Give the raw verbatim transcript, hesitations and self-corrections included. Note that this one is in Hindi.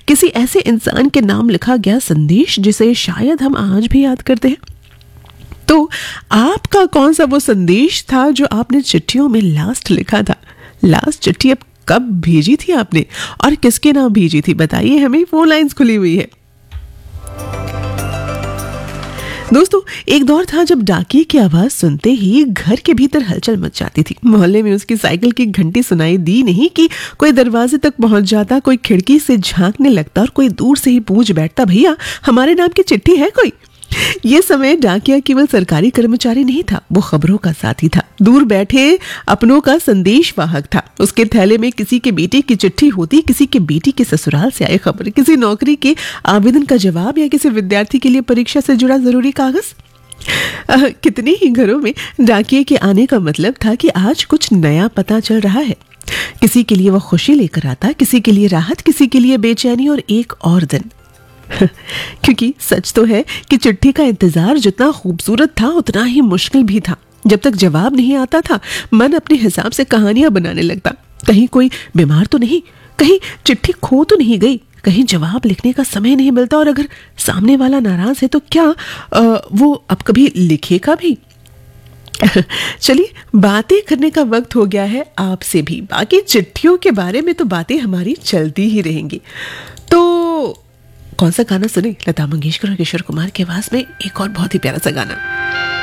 किसी ऐसे इंसान के नाम लिखा गया संदेश जिसे शायद हम आज भी याद करते हैं। तो आपका कौन सा वो संदेश था जो आपने चिट्ठियों में लास्ट लिखा था? लास्ट चिट्ठी अब कब भेजी थी आपने और किसके नाम भेजी थी? बताइए हमें, फोन लाइंस खुली हुई है। दोस्तों, एक दौर था जब डाकिये की आवाज सुनते ही घर के भीतर हलचल मच जाती थी। मोहल्ले में उसकी साइकिल की घंटी सुनाई दी नहीं कि कोई दरवाजे तक पहुंच जाता, कोई खिड़की से झांकने लगता और कोई दूर से ही पूछ बैठता, भैया हमारे नाम की चिट्ठी है कोई? ये समय डाकिया केवल सरकारी कर्मचारी नहीं था, वो खबरों का साथी था, दूर बैठे अपनों का संदेश वाहक था। उसके थैले में किसी के बेटे की चिट्ठी होती, किसी के बेटी के ससुराल से आई खबर, किसी नौकरी के आवेदन का जवाब या किसी विद्यार्थी के लिए परीक्षा से जुड़ा जरूरी कागज। कितने ही घरों में डाकिये के आने का मतलब था कि आज कुछ नया पता चल रहा है। किसी के लिए वो खुशी लेकर आता, किसी के लिए राहत, किसी के लिए बेचैनी और एक और दिन। क्योंकि सच तो है कि चिट्ठी का इंतजार जितना खूबसूरत था उतना ही मुश्किल भी था। जब तक जवाब नहीं आता था, मन अपने हिसाब से कहानियां बनाने लगता। कहीं कोई बीमार तो नहीं, कहीं चिट्ठी खो तो नहीं गई, कहीं जवाब लिखने का समय नहीं मिलता, और अगर सामने वाला नाराज है तो क्या आ, वो अब कभी लिखेगा भी? चलिए, बातें करने का वक्त हो गया है आपसे भी। बाकी चिट्ठियों के बारे में तो बातें हमारी चलती ही रहेंगी। तो कौन सा गाना सुने? लता मंगेशकर और किशोर कुमार की आवाज में एक और बहुत ही प्यारा सा गाना।